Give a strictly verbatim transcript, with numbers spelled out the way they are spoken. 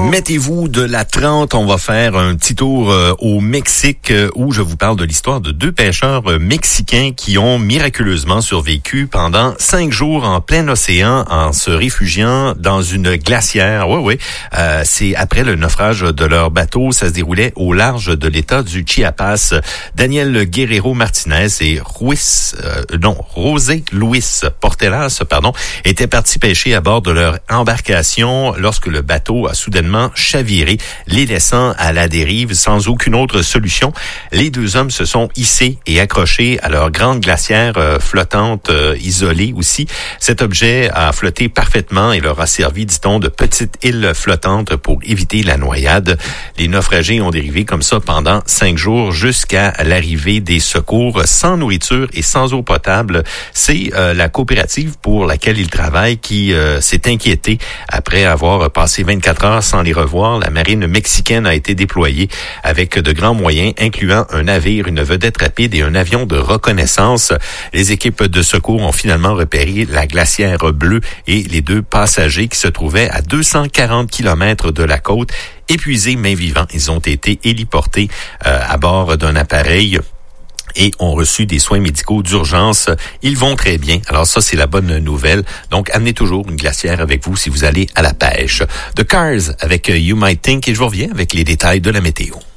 Mettez-vous de la trente, on va faire un petit tour euh, au Mexique euh, où je vous parle de l'histoire de deux pêcheurs euh, mexicains qui ont miraculeusement survécu pendant cinq jours en plein océan en se réfugiant dans une glacière. Oui, oui, euh, c'est après le naufrage de leur bateau. Ça se déroulait au large de l'État du Chiapas. Daniel Guerrero Martinez et Ruiz, euh, non, José Luis Portelas, pardon, étaient partis pêcher à bord de leur embarcation lorsque le bateau a soudainement chaviré, les laissant à la dérive sans aucune autre solution. Les deux hommes se sont hissés et accrochés à leur grande glacière euh, flottante euh, isolée aussi. Cet objet a flotté parfaitement et leur a servi, dit-on, de petite île flottante pour éviter la noyade. Les naufragés ont dérivé comme ça pendant cinq jours jusqu'à l'arrivée des secours sans nourriture et sans eau potable. C'est euh, la coopérative pour laquelle ils travaillent qui euh, s'est inquiétée après avoir passé vingt-quatre heures sans les revoir. La marine mexicaine a été déployée avec de grands moyens, incluant un navire, une vedette rapide et un avion de reconnaissance. Les équipes de secours ont finalement repéré la glacière bleue et les deux passagers qui se trouvaient à deux cent quarante kilomètres de la côte. Épuisés mais vivants, ils ont été héliportés euh, à bord d'un appareil et ont reçu des soins médicaux d'urgence. Ils vont très bien. Alors ça, c'est la bonne nouvelle. Donc, amenez toujours une glacière avec vous si vous allez à la pêche. The Cars avec You Might Think et je vous reviens avec les détails de la météo.